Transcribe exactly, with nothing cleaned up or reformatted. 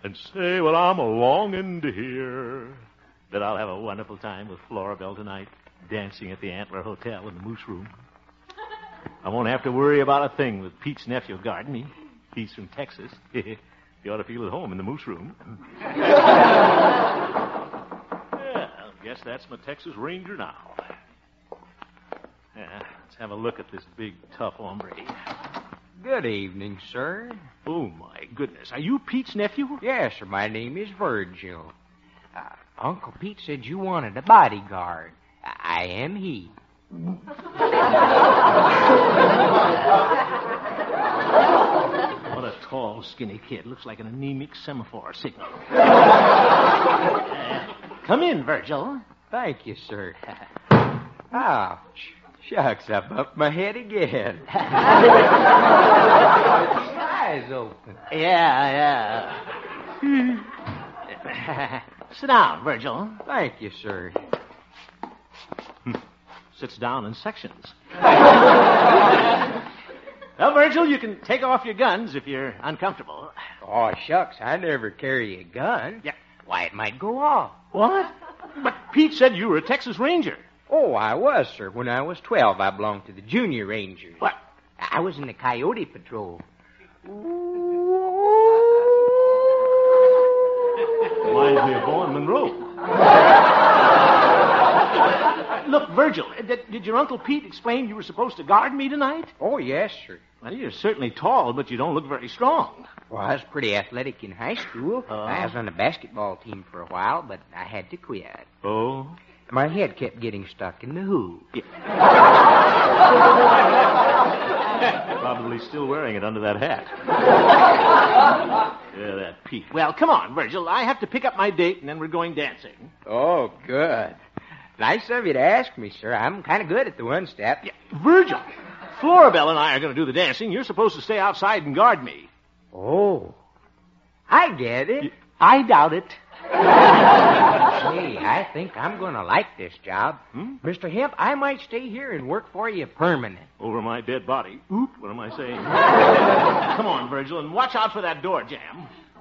and say what I'm longing to hear. That I'll have a wonderful time with Florabelle tonight, dancing at the Antler Hotel in the Moose Room. I won't have to worry about a thing with Pete's nephew guarding me. He's from Texas. He ought to feel at home in the Moose Room. Yeah, I guess that's my Texas Ranger now. Yeah, let's have a look at this big, tough hombre. Good evening, sir. Oh, my goodness. Are you Pete's nephew? Yes, sir. My name is Virgil. Uh, Uncle Pete said you wanted a bodyguard. I am he. What a tall, skinny kid. Looks like an anemic semaphore signal. uh, come in, Virgil. Thank you, sir. Ouch. Shucks, I bumped my head again. Eyes open. Yeah, yeah. Sit down, Virgil. Thank you, sir. Sits down in sections. Well, Virgil, you can take off your guns if you're uncomfortable. Oh, shucks, I never carry a gun. Yeah. Why, it might go off. What? But Pete said you were a Texas Ranger. Oh, I was, sir. When I was twelve, I belonged to the Junior Rangers. What? I was in the Coyote Patrol. Reminds me of Bowen Monroe. Look, Virgil, did, did your Uncle Pete explain you were supposed to guard me tonight? Oh, yes, sir. Well, you're certainly tall, but you don't look very strong. Well, I was pretty athletic in high school. Uh. I was on the basketball team for a while, but I had to quit. Oh? My head kept getting stuck in the hoop. Yeah. Probably still wearing it under that hat. Yeah, that Pete. Well, come on, Virgil. I have to pick up my date, and then we're going dancing. Oh, good. Nice of you to ask me, sir. I'm kind of good at the one step. Yeah, Virgil, Florabelle and I are going to do the dancing. You're supposed to stay outside and guard me. Oh, I get it. I doubt it. Hey, I think I'm going to like this job. Hmm? Mister Hemp, I might stay here and work for you permanent. Over my dead body. Oop, what am I saying? Come on, Virgil, and watch out for that door jam.